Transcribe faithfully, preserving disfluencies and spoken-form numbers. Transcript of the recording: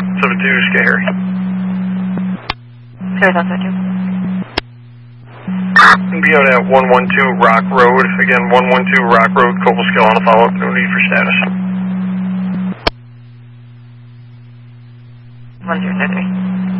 seven two, Sky Harry. Sorry, that's two. Be out at one one two Rock Road. Again, one one two Rock Road, Cobleskill on a follow-up. No need for status. one zero three.